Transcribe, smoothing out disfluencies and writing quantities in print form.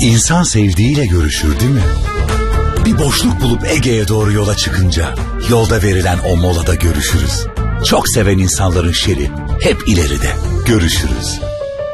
İnsan sevdiğiyle görüşür değil mi? Bir boşluk bulup Ege'ye doğru yola çıkınca yolda verilen o molada görüşürüz. Çok seven insanların şeri hep ileride. Görüşürüz.